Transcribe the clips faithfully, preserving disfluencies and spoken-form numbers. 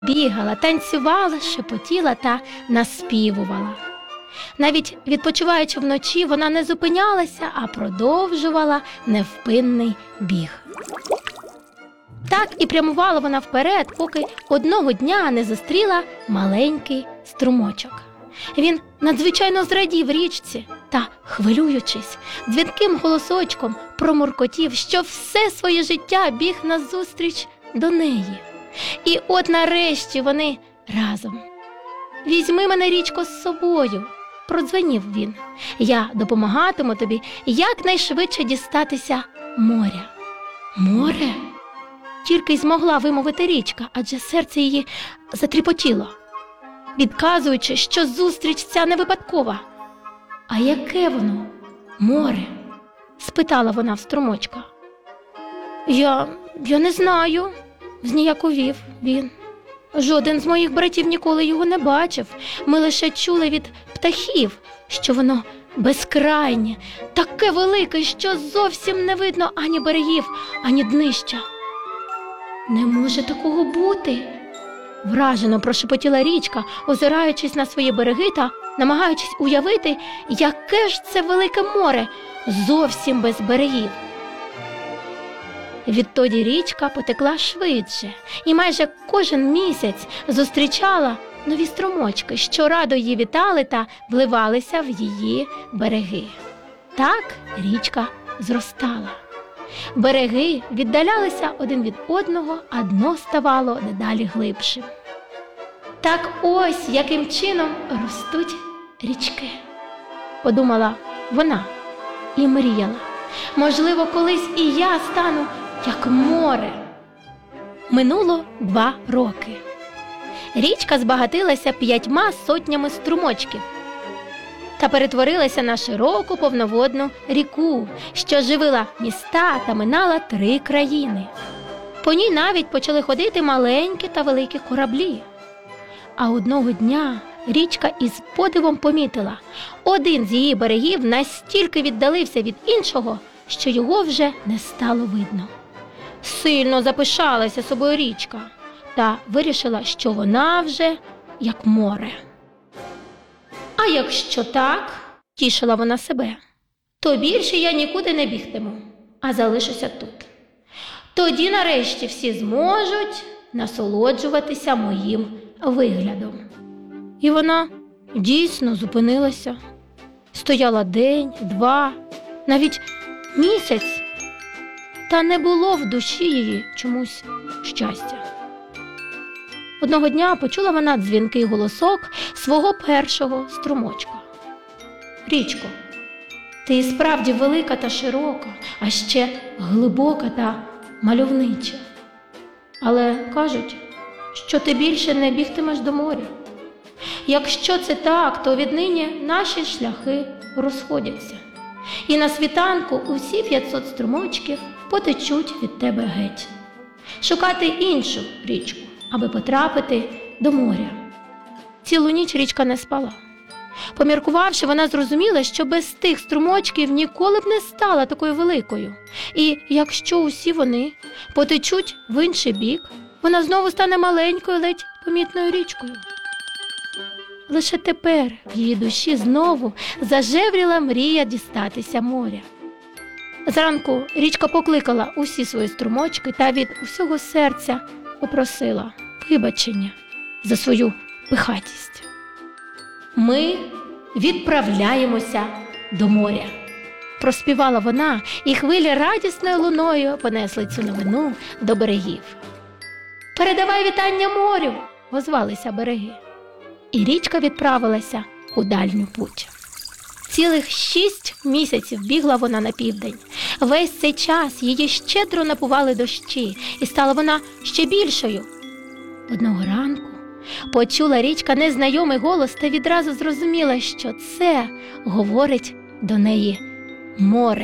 Бігала, танцювала, шепотіла та наспівувала. Навіть відпочиваючи вночі, вона не зупинялася, а продовжувала невпинний біг. Так і прямувала вона вперед, поки одного дня не зустріла маленький струмочок. Він надзвичайно зрадів річці та, хвилюючись, дзвінким голосочком промуркотів, що все своє життя біг назустріч до неї. І от нарешті вони разом. «Візьми мене, річко, з собою», – продзвенів він. «Я допомагатиму тобі якнайшвидше дістатися моря». «Море?» – тільки й змогла вимовити річка, адже серце її затріпотіло, відказуючи, що зустріч ця не випадкова. «А яке воно? Море?» – спитала вона в струмочка. «Я... я не знаю», – зніяковів він. «Жоден з моїх братів ніколи його не бачив. Ми лише чули від птахів, що воно безкрайнє, таке велике, що зовсім не видно ані берегів, ані днища». «Не може такого бути», – вражено прошепотіла річка, озираючись на свої береги та намагаючись уявити, яке ж це велике море, зовсім без берегів. Відтоді річка потекла швидше і майже кожен місяць зустрічала нові струмочки, що радо її вітали та вливалися в її береги. Так річка зростала. Береги віддалялися один від одного, а дно ставало дедалі глибшим. Так ось яким чином ростуть річки, подумала вона і мріяла. Можливо, колись і я стану як море. Минуло два роки. Річка збагатилася п'ятьма сотнями струмочків та перетворилася на широку повноводну ріку, що живила міста та минала три країни. По ній навіть почали ходити маленькі та великі кораблі. А одного дня річка із подивом помітила, один з її берегів настільки віддалився від іншого, що його вже не стало видно. Сильно запишалася собою річка та вирішила, що вона вже як море. «А якщо так, – тішила вона себе, – то більше я нікуди не бігтиму, а залишуся тут. Тоді нарешті всі зможуть насолоджуватися моїм виглядом». І вона дійсно зупинилася. Стояла день, два, навіть місяць, та не було в душі її чомусь щастя. Одного дня почула вона дзвінкий голосок свого першого струмочка. «Річко, ти і справді велика та широка, а ще глибока та мальовнича. Але кажуть, що ти більше не бігтимеш до моря. Якщо це так, то віднині наші шляхи розходяться. І на світанку усі п'ятсот струмочків потечуть від тебе геть. Шукати іншу річку, аби потрапити до моря». Цілу ніч річка не спала. Поміркувавши, вона зрозуміла, що без тих струмочків ніколи б не стала такою великою. І якщо усі вони потечуть в інший бік, вона знову стане маленькою, ледь помітною річкою. Лише тепер в її душі знову зажевріла мрія дістатися моря. Зранку річка покликала усі свої струмочки та від усього серця попросила вибачення за свою пихатість. «Ми відправляємося до моря», – проспівала вона, і хвилі радісною луною понесли цю новину до берегів. «Передавай вітання морю», – озвалися береги. І річка відправилася у дальню путь. Цілих шість місяців бігла вона на південь. Весь цей час її щедро напували дощі, і стала вона ще більшою. Одного ранку почула річка незнайомий голос та відразу зрозуміла, що це говорить до неї море.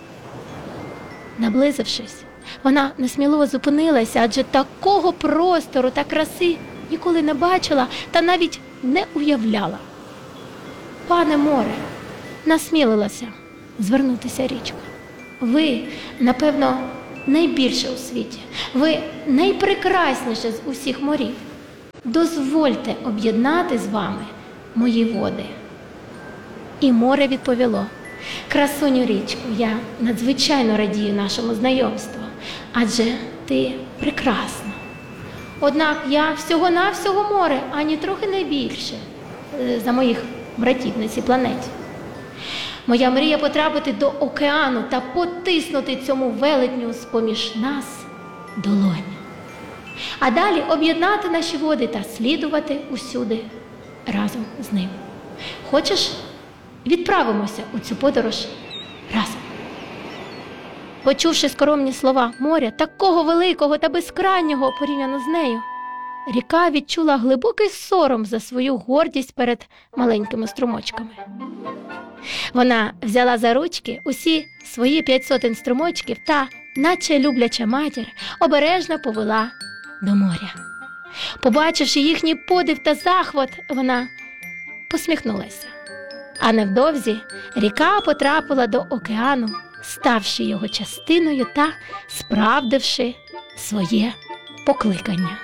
Наблизившись, вона несміливо зупинилася, адже такого простору та краси ніколи не бачила та навіть не уявляла. «Пане море», – насмілилася звернутися річка, – «ви, напевно, найбільше у світі, ви найпрекрасніше з усіх морів. дозвольте об'єднати з вами мої води». І море відповіло: «Красуню річку, я надзвичайно радію нашому знайомству, адже ти прекрасна. Однак я всього-навсього море, ані трохи не більше за моїх братів на цій планеті. Моя мрія потрапити до океану та потиснути цьому велетню з-поміж нас долонь. А далі об'єднати наші води та слідувати усюди разом з ним. Хочеш, відправимося у цю подорож разом?» Почувши скоромні слова моря, такого великого та безкрайнього порівняно з нею, ріка відчула глибокий сором за свою гордість перед маленькими струмочками. Вона взяла за ручки усі свої п'ять сотень струмочків та, наче любляча матір, обережно повела до моря. Побачивши їхній подив та захват, вона посміхнулася. А невдовзі ріка потрапила до океану, ставши його частиною та справдивши своє покликання.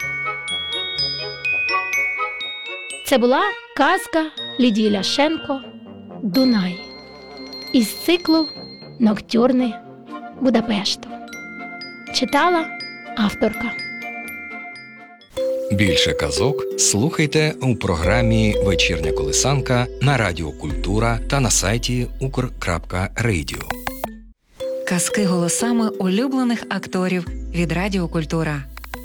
Це була казка Лідії Ляшенко «Дунай» із циклу «Ноктюрни Будапешту». Читала авторка. Більше казок слухайте у програмі «Вечірня колисанка» на Радіо Культура та на сайті укр крапка радіо. Казки голосами улюблених акторів від Радіо Культура.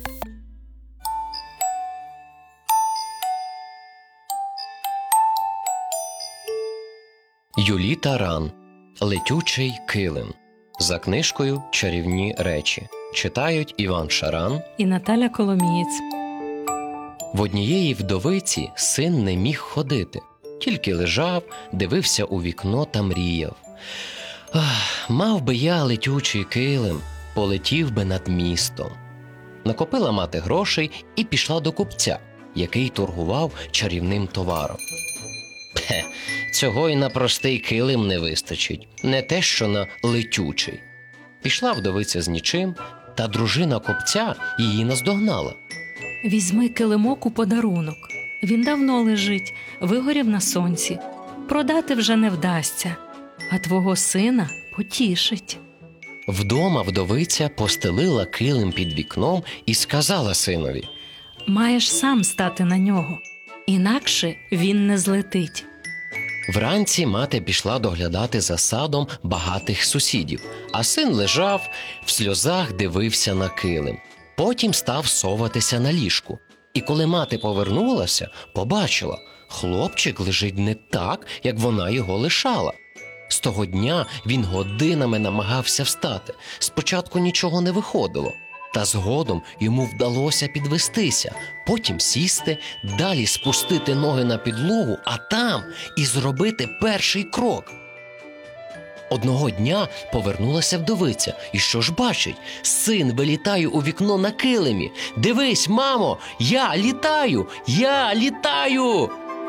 Юліта Ран. Летючий килим. За книжкою «Чарівні речі». Читають Іван Шаран і Наталя Коломієць. В однієї вдовиці син не міг ходити. Тільки лежав, дивився у вікно та мріяв. Ах, мав би я летючий килим, полетів би над містом. Накопила мати грошей і пішла до купця, який торгував чарівним товаром. Пхе, цього й на простий килим не вистачить, не те, що на летючий. Пішла вдовиця з нічим, та дружина купця її наздогнала. Візьми килимок у подарунок. Він давно лежить, вигорів на сонці. Продати вже не вдасться, а твого сина потішить. Вдома вдовиця постелила килим під вікном і сказала синові: Маєш сам стати на нього, інакше він не злетить. Вранці мати пішла доглядати за садом багатих сусідів, а син лежав, в сльозах дивився на килим. Потім став соватися на ліжку. І коли мати повернулася, побачила, хлопчик лежить не так, як вона його лишала. З того дня він годинами намагався встати. Спочатку нічого не виходило. Та згодом йому вдалося підвестися, потім сісти, далі спустити ноги на підлогу, а там і зробити перший крок. Одного дня повернулася вдовиця, і що ж бачить? Син вилітає у вікно на килимі. «Дивись, мамо, я літаю! Я літаю!»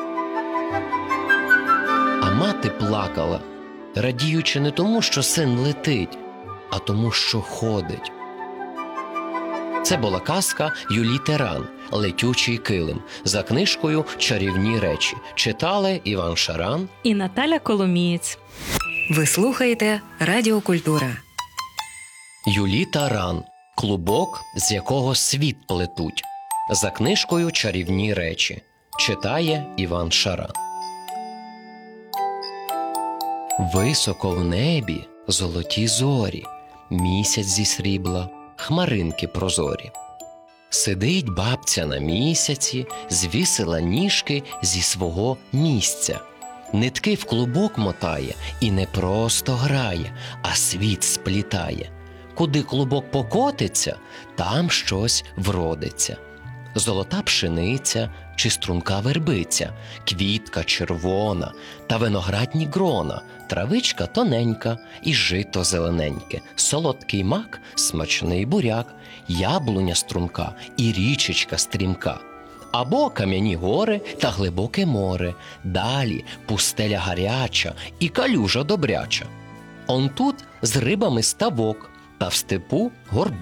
А мати плакала, радіючи не тому, що син летить, а тому, що ходить. Це була казка Юліти Ран «Летючий килим» за книжкою «Чарівні речі». Читали Іван Шаран і Наталя Коломієць. Ви слухаєте Радіо Культура. Юліта Ран. Клубок, з якого світ плетуть. За книжкою «Чарівні речі». Читає Іван Шаран. Високо в небі золоті зорі, місяць зі срібла, хмаринки прозорі. Сидить бабця на місяці, звісила ніжки зі свого місця. Нитки в клубок мотає і не просто грає, а світ сплітає. Куди клубок покотиться, там щось вродиться. Золота пшениця чи струнка вербиця, квітка червона та виноградні грона, травичка тоненька і жито зелененьке, солодкий мак, смачний буряк, яблуня струнка і річечка стрімка. Або кам'яні гори та глибоке море, далі пустеля гаряча і калюжа добряча. Он тут з рибами ставок, та в степу горбок,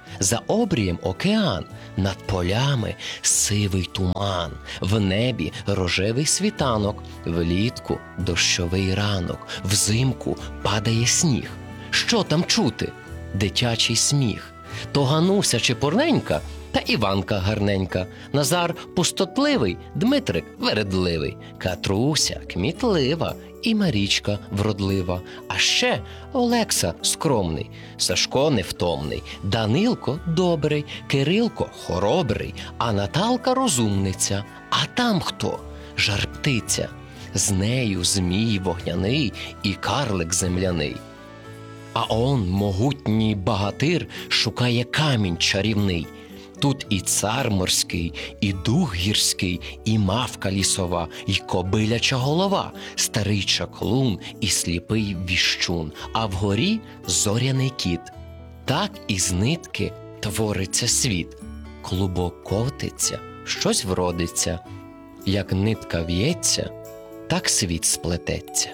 За обрієм океан, над полями сивий туман, в небі рожевий світанок, влітку дощовий ранок, взимку падає сніг. Що там чути? Дитячий сміх. То Гануся чепурненька, та Іванка гарненька, Назар пустотливий, Дмитрик вередливий, Катруся кмітлива і Марічка вродлива, а ще Олекса скромний, Сашко невтомний, Данилко добрий, Кирилко хоробрий, а Наталка розумниця. А там хто? Жар-птиця. З нею змій вогняний і карлик земляний. А он могутній багатир шукає камінь чарівний. Тут і цар морський, і дух гірський, і мавка лісова, і кобиляча голова, старий чаклун і сліпий віщун, а вгорі зоряний кіт. Так із нитки твориться світ. Клубок котиться, щось вродиться. Як нитка в'ється, так світ сплететься.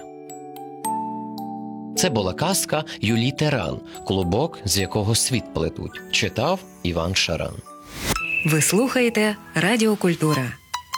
Це була казка Юлії Теран «Клубок, з якого світ плетуть». Читав Іван Шаран. Ви слухаєте Радіо Культура.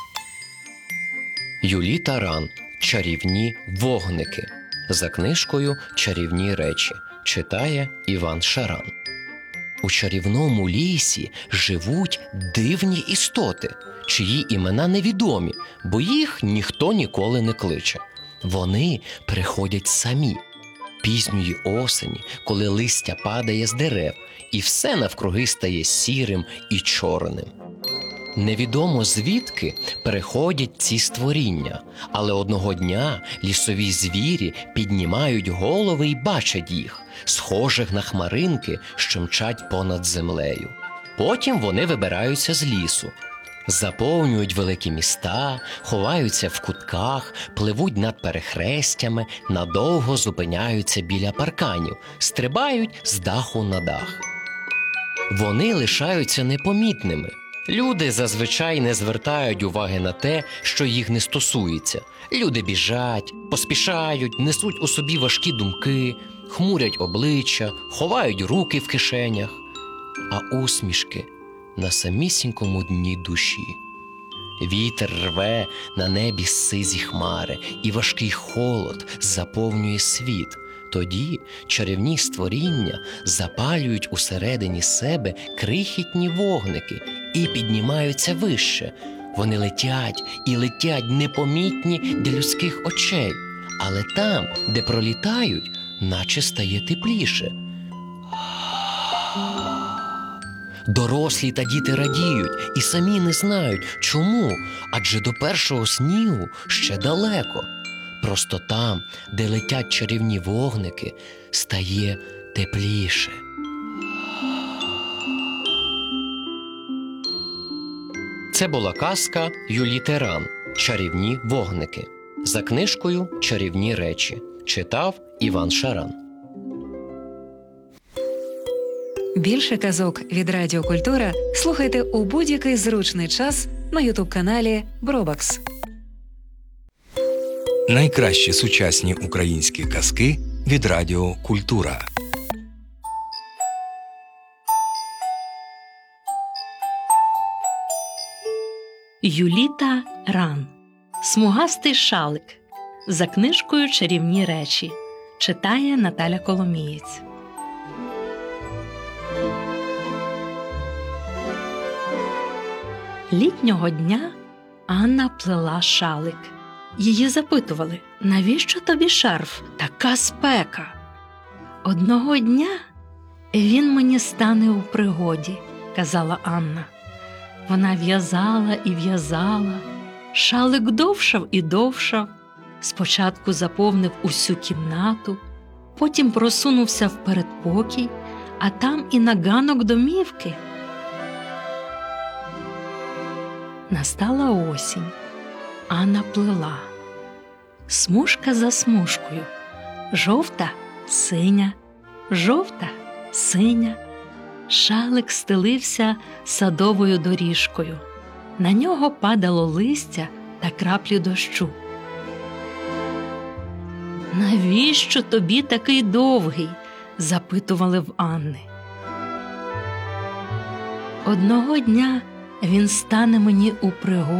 Юлія Теран «Чарівні вогники». За книжкою «Чарівні речі». Читає Іван Шаран. У чарівному лісі живуть дивні істоти, чиї імена невідомі, бо їх ніхто ніколи не кличе. Вони приходять самі. Пізньої осені, коли листя падає з дерев, і все навкруги стає сірим і чорним. Невідомо звідки приходять ці створіння, але одного дня лісові звірі піднімають голови і бачать їх, схожих на хмаринки, що мчать понад землею. Потім вони вибираються з лісу. Заповнюють великі міста, ховаються в кутках, пливуть над перехрестями, надовго зупиняються біля парканів, стрибають з даху на дах. Вони лишаються непомітними. Люди зазвичай не звертають уваги на те, що їх не стосується. Люди біжать, поспішають, несуть у собі важкі думки, хмурять обличчя, ховають руки в кишенях. А усмішки на самісінькому дні душі. Вітер рве на небі сизі хмари, і важкий холод заповнює світ. Тоді чарівні створіння запалюють усередині себе крихітні вогники і піднімаються вище. Вони летять і летять непомітні для людських очей, але там, де пролітають, наче стає тепліше. Дорослі та діти радіють і самі не знають, чому, адже до першого снігу ще далеко. Просто там, де летять чарівні вогники, стає тепліше. Це була казка Юлії Теран «Чарівні вогники». За книжкою «Чарівні речі». Читав Іван Шаран. Більше казок від Радіо Культура слухайте у будь-який зручний час на ютуб-каналі Бробакс. Найкращі сучасні українські казки від Радіо Культура. Юліта Ран. Смугастий шалик. За книжкою «Чарівні речі». Читає Наталя Коломієць. Літнього дня Анна плела шалик. Її запитували: навіщо тобі шарф? Така спека. Одного дня він мені стане у пригоді, казала Анна. Вона в'язала і в'язала. Шалик довшав і довшав. Спочатку заповнив усю кімнату, потім просунувся в передпокій, а там і на ганок домівки. Настала осінь. Анна плела. Смужка за смужкою. Жовта, синя, жовта, синя. Шалик стелився садовою доріжкою. На нього падало листя та краплі дощу. «Навіщо тобі такий довгий?» – запитували в Анни. Одного дня він стане мені у пригоді.